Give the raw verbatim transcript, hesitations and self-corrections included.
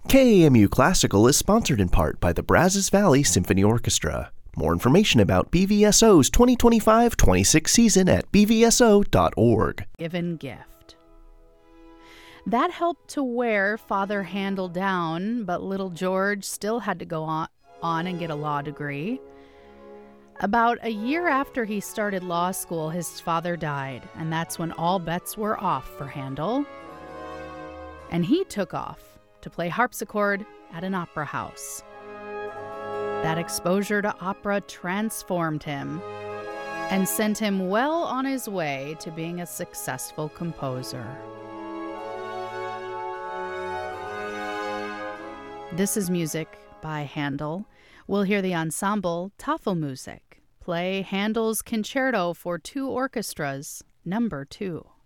K A M U Classical is sponsored in part by the Brazos Valley Symphony Orchestra. More information about B V S O's twenty twenty-five twenty-six season at b v s o dot org. Given gift. That helped to wear Father Handel down, but little George still had to go on, on and get a law degree. About a year after he started law school, his father died, and that's when all bets were off for Handel. And he took off to play harpsichord at an opera house. That exposure to opera transformed him and sent him well on his way to being a successful composer. This is music by Handel. We'll hear the ensemble Tafelmusik play Handel's Concerto for Two Orchestras, number two.